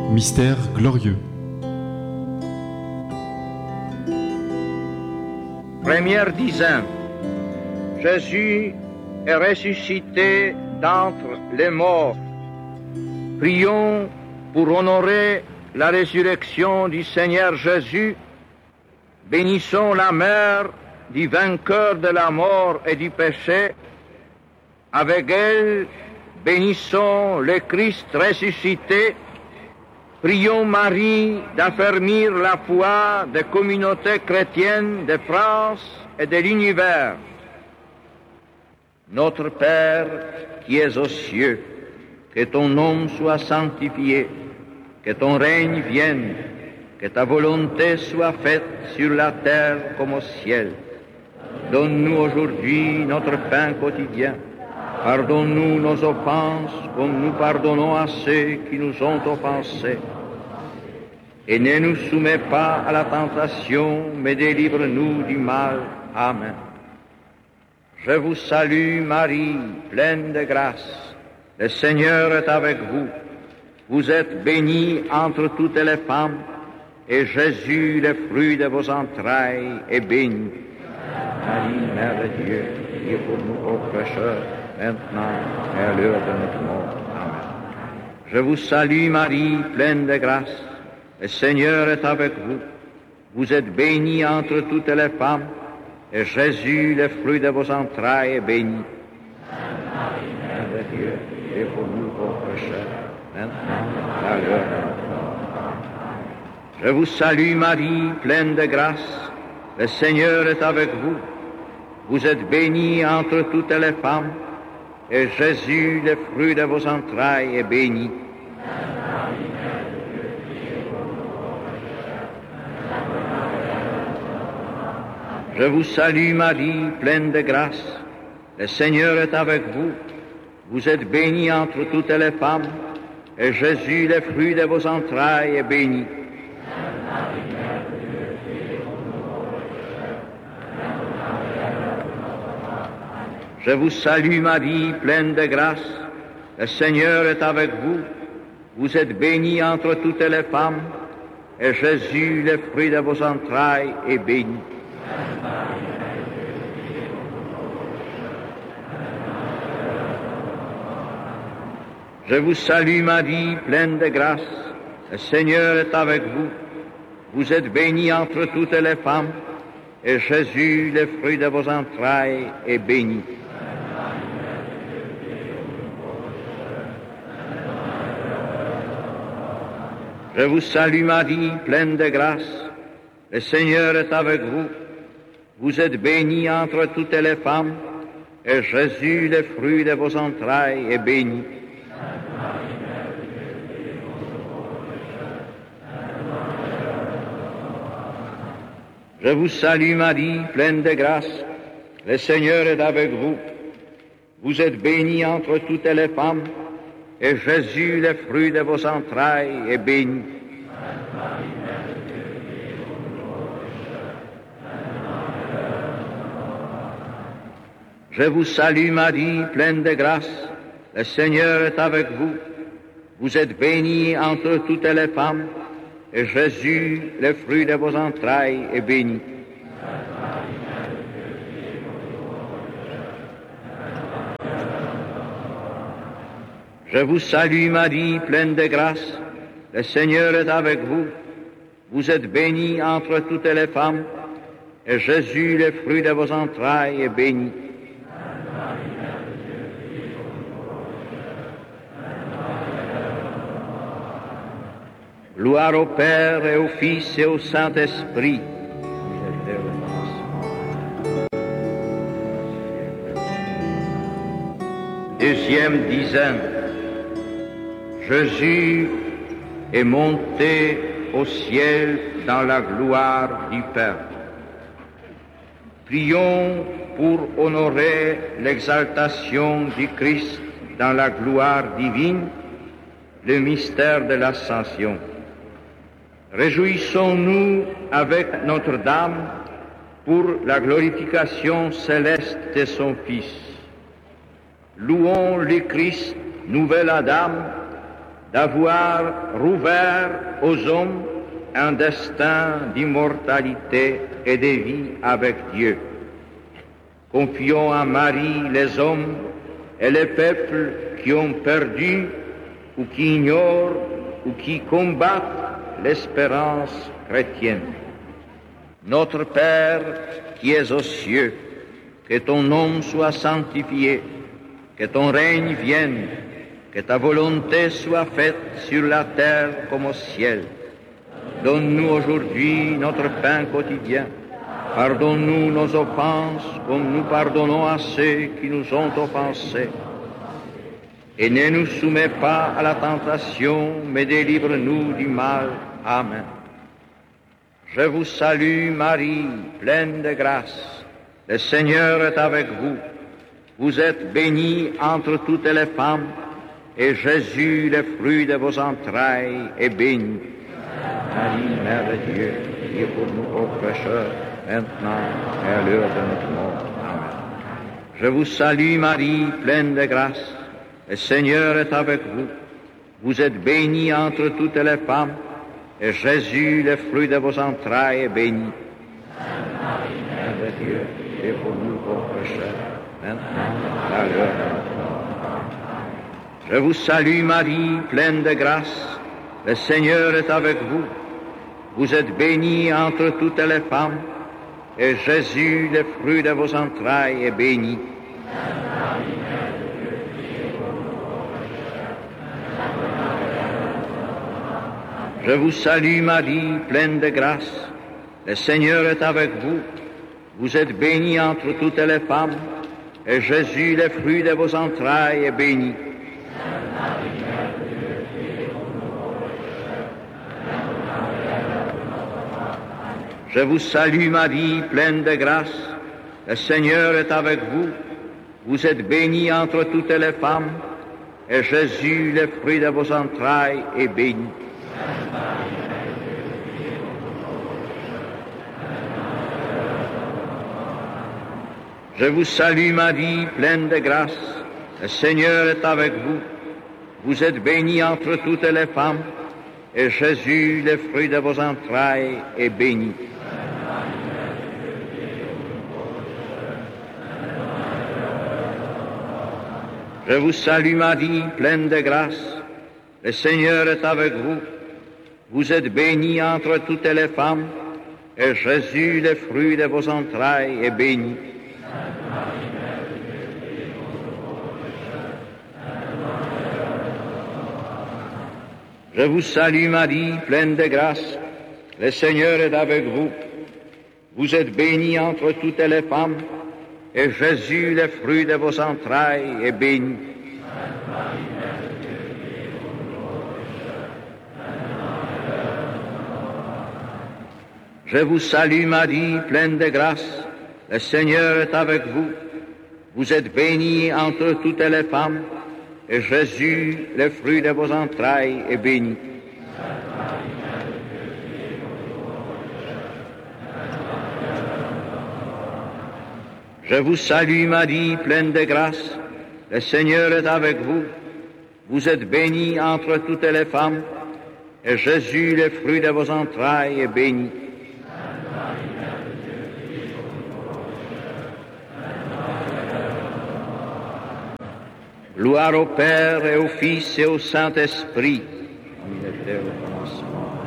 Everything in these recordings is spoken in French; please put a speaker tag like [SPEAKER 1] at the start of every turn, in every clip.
[SPEAKER 1] Mystère glorieux.
[SPEAKER 2] Première dizaine. Jésus est ressuscité d'entre les morts. Prions pour honorer la résurrection du Seigneur Jésus. Bénissons la mère du vainqueur de la mort et du péché. Avec elle, bénissons le Christ ressuscité. Prions Marie d'affermir la foi des communautés chrétiennes de France et de l'univers. Notre Père qui es aux cieux, que ton nom soit sanctifié, que ton règne vienne, que ta volonté soit faite sur la terre comme au ciel. Donne-nous aujourd'hui notre pain quotidien. Pardonne-nous nos offenses comme nous pardonnons à ceux qui nous ont offensés. Et ne nous soumets pas à la tentation, mais délivre-nous du mal. Amen. Je vous salue Marie, pleine de grâce. Le Seigneur est avec vous. Vous êtes bénie entre toutes les femmes, et Jésus, le fruit de vos entrailles, est béni. Marie, Mère de Dieu, priez pour nous pauvres pécheurs, maintenant et à l'heure de notre mort. Amen. Je vous salue Marie, pleine de grâce. Le Seigneur est avec vous. Vous êtes bénie entre toutes les femmes, et Jésus, le fruit de vos entrailles, est béni. Marie, Mère de Dieu, priez pour nous pauvres pécheurs, maintenant et à l'heure de notre mort. Je vous salue Marie, pleine de grâce. Le Seigneur est avec vous. Vous êtes bénie entre toutes les femmes, et Jésus, le fruit de vos entrailles, est béni. Je vous salue Marie, pleine de grâce. Le Seigneur est avec vous. Vous êtes bénie entre toutes les femmes, et Jésus, le fruit de vos entrailles, est béni. Je vous salue Marie, pleine de grâce. Le Seigneur est avec vous. Vous êtes bénie entre toutes les femmes, et Jésus, le fruit de vos entrailles, est béni. Je vous salue Marie, pleine de grâce. Le Seigneur est avec vous. Vous êtes bénie entre toutes les femmes, et Jésus, le fruit de vos entrailles, est béni. Je vous salue Marie, pleine de grâce. Le Seigneur est avec vous. Vous êtes bénie entre toutes les femmes, et Jésus, le fruit de vos entrailles, est béni. Je vous salue Marie, pleine de grâce. Le Seigneur est avec vous. Vous êtes bénie entre toutes les femmes, et Jésus, le fruit de vos entrailles, est béni. Je vous salue Marie, pleine de grâce. Le Seigneur est avec vous. Vous êtes bénie entre toutes les femmes, et Jésus, le fruit de vos entrailles, est béni. Je vous salue Marie, pleine de grâce. Le Seigneur est avec vous. Vous êtes bénie entre toutes les femmes, et Jésus, le fruit de vos entrailles, est béni. Gloire au Père et au Fils et au Saint-Esprit. Deuxième dizaine. Jésus est monté au ciel dans la gloire du Père. Prions pour honorer l'exaltation du Christ dans la gloire divine, le mystère de l'Ascension. Réjouissons-nous avec Notre-Dame pour la glorification céleste de son Fils. Louons le Christ, nouvel Adam, d'avoir rouvert aux hommes un destin d'immortalité et de vie avec Dieu. Confions à Marie les hommes et les peuples qui ont perdu ou qui ignorent ou qui combattent l'espérance chrétienne. Notre Père qui es aux cieux, que ton nom soit sanctifié, que ton règne vienne, que ta volonté soit faite sur la terre comme au ciel. Donne-nous aujourd'hui notre pain quotidien. Pardonne-nous nos offenses comme nous pardonnons à ceux qui nous ont offensés. Et ne nous soumets pas à la tentation, mais délivre-nous du mal. Amen. Je vous salue Marie, pleine de grâce. Le Seigneur est avec vous. Vous êtes bénie entre toutes les femmes, et Jésus, le fruit de vos entrailles, est béni. Marie, Mère de Dieu, priez pour nous pauvres pécheurs, maintenant et à l'heure de notre mort. Amen. Je vous salue Marie, pleine de grâce. Le Seigneur est avec vous. Vous êtes bénie entre toutes les femmes, et Jésus, le fruit de vos entrailles, est béni. Marie, Mère de Dieu, priez pour nous pauvres pécheurs, maintenant et à l'heure de notre mort. Je vous salue Marie, pleine de grâce. Le Seigneur est avec vous. Vous êtes bénie entre toutes les femmes, et Jésus, le fruit de vos entrailles, est béni. Je vous salue Marie, pleine de grâce. Le Seigneur est avec vous. Vous êtes bénie entre toutes les femmes, et Jésus, le fruit de vos entrailles, est béni. Je vous salue Marie, pleine de grâce. Le Seigneur est avec vous. Vous êtes bénie entre toutes les femmes, et Jésus, le fruit de vos entrailles, est béni. Je vous salue Marie, pleine de grâce. Le Seigneur est avec vous. Vous êtes bénie entre toutes les femmes, et Jésus, le fruit de vos entrailles, est béni. Je vous salue Marie, pleine de grâce. Le Seigneur est avec vous. Vous êtes bénie entre toutes les femmes, et Jésus, le fruit de vos entrailles, est béni. Je vous salue Marie, pleine de grâce. Le Seigneur est avec vous. Vous êtes bénie entre toutes les femmes, et Jésus, le fruit de vos entrailles, est béni. Je vous salue Marie, pleine de grâce. Le Seigneur est avec vous. Vous êtes bénie entre toutes les femmes, et Jésus, le fruit de vos entrailles, est béni. Je vous salue Marie, pleine de grâce. Le Seigneur est avec vous. Vous êtes bénie entre toutes les femmes, et Jésus, le fruit de vos entrailles, est béni. Gloire au Père et au Fils et au Saint-Esprit, comme il était au commencement.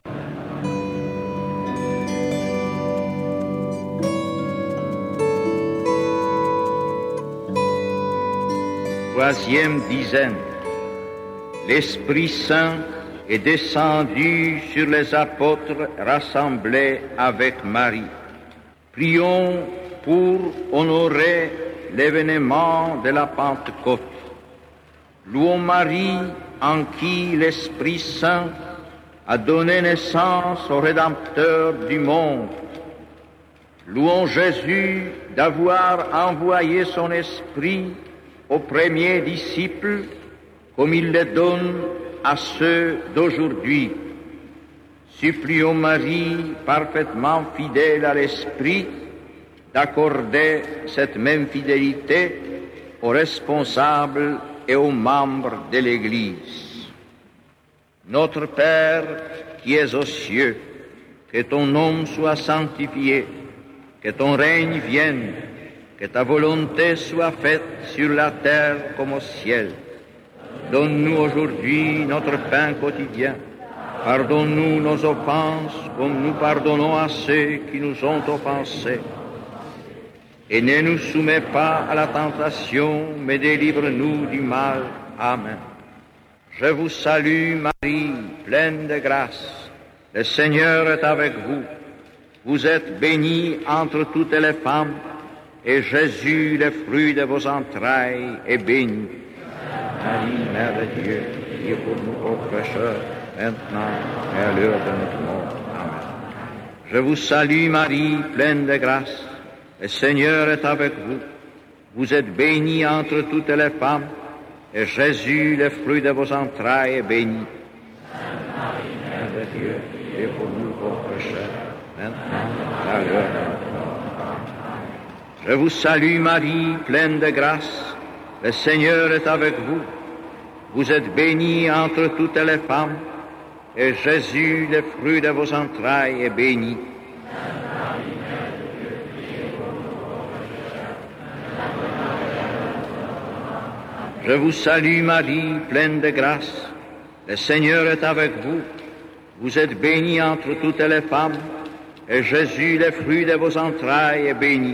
[SPEAKER 2] Troisième dizaine. L'Esprit Saint est descendu sur les apôtres rassemblés avec Marie. Prions pour honorer l'événement de la Pentecôte. Louons Marie en qui l'Esprit Saint a donné naissance au Rédempteur du monde. Louons Jésus d'avoir envoyé son Esprit aux premiers disciples comme il le donne à ceux d'aujourd'hui. Supplions Marie, parfaitement fidèle à l'Esprit, d'accorder cette même fidélité aux responsables et aux membres de l'Église. Notre Père qui es aux cieux, que ton nom soit sanctifié, que ton règne vienne, que ta volonté soit faite sur la terre comme au ciel. Donne-nous aujourd'hui notre pain quotidien. Pardonne-nous nos offenses comme nous pardonnons à ceux qui nous ont offensés. Et ne nous soumets pas à la tentation, mais délivre-nous du mal. Amen. Je vous salue, Marie, pleine de grâce. Le Seigneur est avec vous. Vous êtes bénie entre toutes les femmes, et Jésus, le fruit de vos entrailles, est béni. Marie, Mère de Dieu, priez pour nous pauvres pécheurs, maintenant et à l'heure de notre mort. Amen. Je vous salue, Marie, pleine de grâce. Le Seigneur est avec vous. Vous êtes bénie entre toutes les femmes, et Jésus, le fruit de vos entrailles, est béni. Marie, Mère de Dieu, priez pour nous pauvres pécheurs, maintenant et à l'heure de notre mort. Je vous salue, Marie, pleine de grâce. Le Seigneur est avec vous. Vous êtes bénie entre toutes les femmes, et Jésus, le fruit de vos entrailles, est béni. Je vous salue, Marie, pleine de grâce. Le Seigneur est avec vous. Vous êtes bénie entre toutes les femmes, et Jésus, le fruit de vos entrailles, est béni.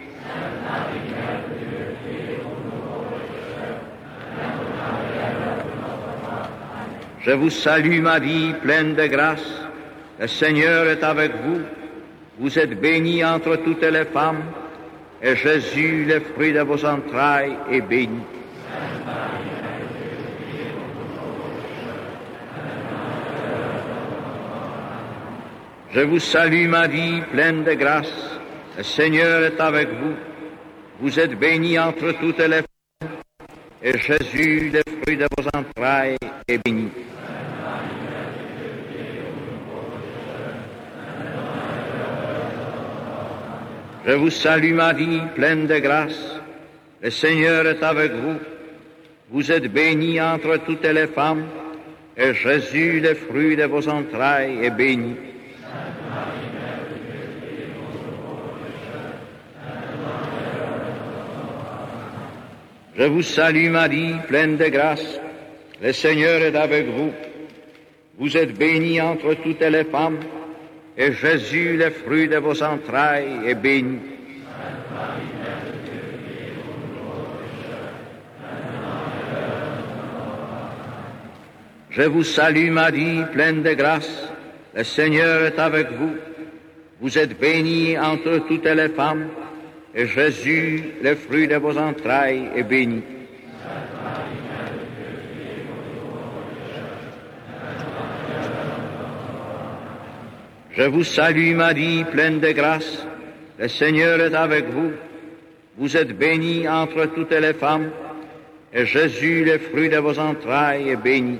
[SPEAKER 2] Je vous salue, Marie, pleine de grâce. Le Seigneur est avec vous. Vous êtes bénie entre toutes les femmes, et Jésus, le fruit de vos entrailles, est béni. Je vous salue, Marie, pleine de grâce. Le Seigneur est avec vous. Vous êtes bénie entre toutes les femmes, et Jésus, le fruit de vos entrailles, est béni. Je vous salue, Marie, pleine de grâce. Le Seigneur est avec vous. Vous êtes bénie entre toutes les femmes, et Jésus, le fruit de vos entrailles, est béni. Je vous salue, Marie, pleine de grâce. Le Seigneur est avec vous. Vous êtes bénie entre toutes les femmes, et Jésus, le fruit de vos entrailles, est béni. Je vous salue, Marie, pleine de grâce. Le Seigneur est avec vous. Vous êtes bénie entre toutes les femmes, et Jésus, le fruit de vos entrailles, est béni. Je vous salue, Marie, pleine de grâce. Le Seigneur est avec vous. Vous êtes bénie entre toutes les femmes, et Jésus, le fruit de vos entrailles, est béni.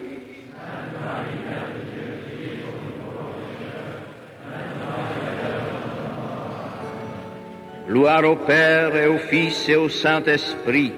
[SPEAKER 2] Gloire au Père et au Fils et au Saint-Esprit.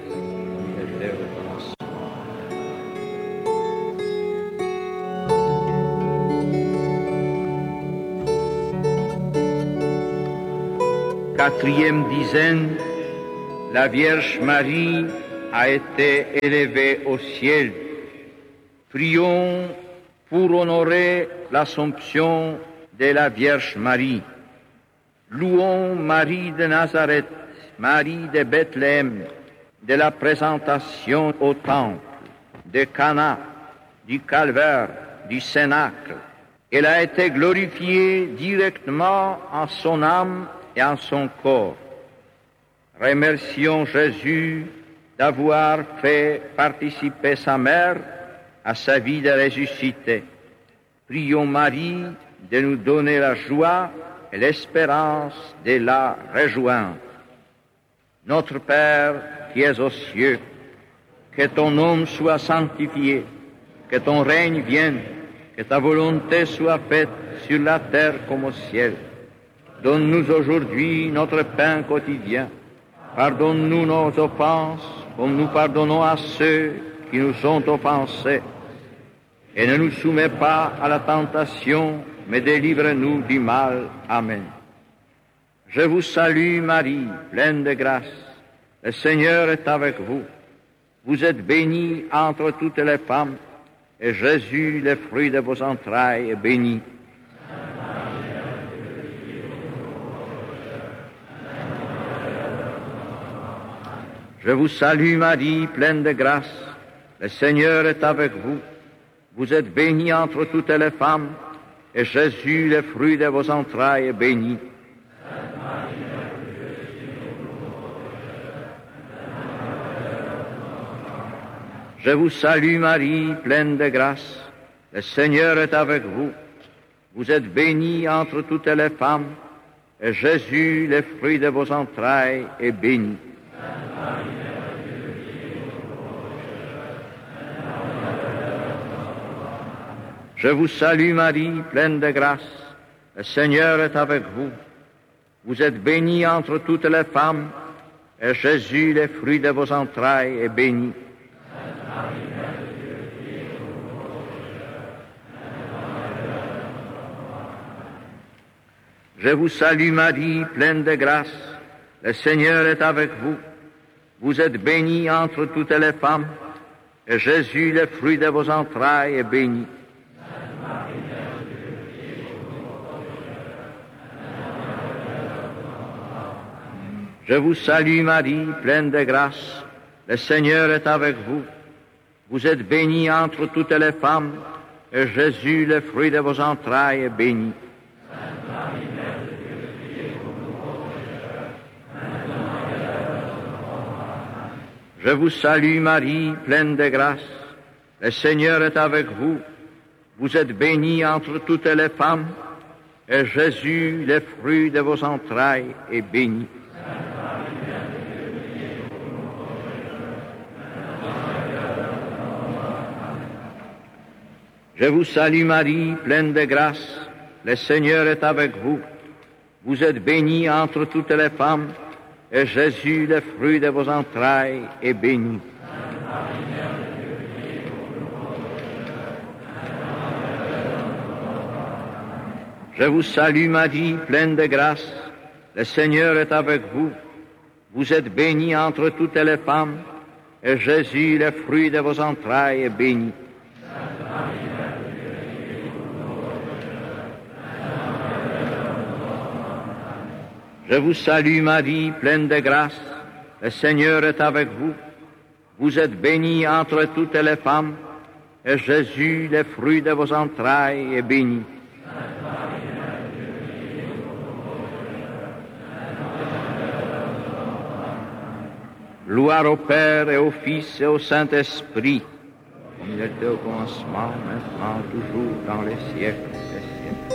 [SPEAKER 2] Quatrième dizaine, la Vierge Marie a été élevée au ciel. Prions pour honorer l'Assomption de la Vierge Marie. Louons Marie de Nazareth, Marie de Bethléem, de la présentation au temple, de Cana, du Calvaire, du Cénacle. Elle a été glorifiée directement en son âme et en son corps. Remercions Jésus d'avoir fait participer sa mère à sa vie de ressuscité. Prions Marie de nous donner la joie et l'espérance de la rejoindre. Notre Père qui es aux cieux, que ton nom soit sanctifié, que ton règne vienne, que ta volonté soit faite sur la terre comme au ciel. Donne-nous aujourd'hui notre pain quotidien. Pardonne-nous nos offenses, comme nous pardonnons à ceux qui nous ont offensés. et ne nous soumets pas à la tentation, mais délivre-nous du mal. Amen. Je vous salue Marie, pleine de grâce. Le Seigneur est avec vous. Vous êtes bénie entre toutes les femmes, et Jésus, le fruit de vos entrailles, est béni. Je vous salue Marie, pleine de grâce. Le Seigneur est avec vous. Vous êtes bénie entre toutes les femmes, et Jésus, le fruit de vos entrailles, est béni. Je vous salue Marie, pleine de grâce. Le Seigneur est avec vous. Vous êtes bénie entre toutes les femmes, et Jésus, le fruit de vos entrailles, est béni. Je vous salue Marie, pleine de grâce. Le Seigneur est avec vous. Vous êtes bénie entre toutes les femmes, et Jésus, le fruit de vos entrailles, est béni. Je vous salue Marie, pleine de grâce. Le Seigneur est avec vous. Vous êtes bénie entre toutes les femmes, et Jésus, le fruit de vos entrailles, est béni. Je vous salue Marie, pleine de grâce. Le Seigneur est avec vous. Vous êtes bénie entre toutes les femmes, et Jésus, le fruit de vos entrailles, est béni. Je vous salue Marie, pleine de grâce. Le Seigneur est avec vous. Vous êtes bénie entre toutes les femmes, et Jésus, le fruit de vos entrailles, est béni. Je vous salue Marie, pleine de grâce. Le Seigneur est avec vous. Vous êtes bénie entre toutes les femmes, et Jésus, le fruit de vos entrailles, est béni. Je vous salue Marie, pleine de grâce. Le Seigneur est avec vous. Vous êtes bénie entre toutes les femmes, et Jésus, le fruit de vos entrailles, est béni. Je vous salue Marie, pleine de grâce. Le Seigneur est avec vous. Vous êtes bénie entre toutes les femmes, et Jésus, le fruit de vos entrailles, est béni. Gloire au Père et au Fils et au Saint-Esprit, comme il était au commencement, maintenant, toujours, dans les siècles des siècles.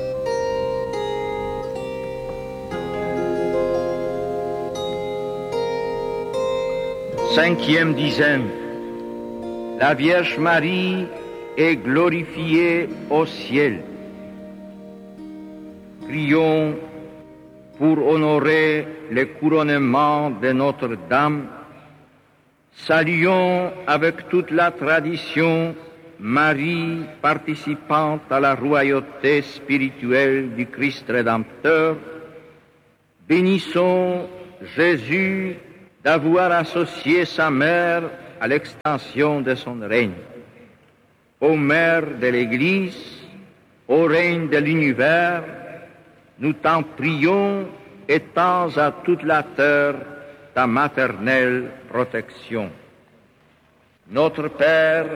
[SPEAKER 2] Cinquième dizaine. La Vierge Marie est glorifiée au ciel. Prions pour honorer le couronnement de Notre-Dame. Saluons avec toute la tradition Marie participant à la royauté spirituelle du Christ Rédempteur. Bénissons Jésus d'avoir associé sa mère à l'extension de son règne. Ô Mère de l'Église, ô Reine de l'univers, nous t'en prions et tends à toute la terre ta maternelle protection. Notre Père,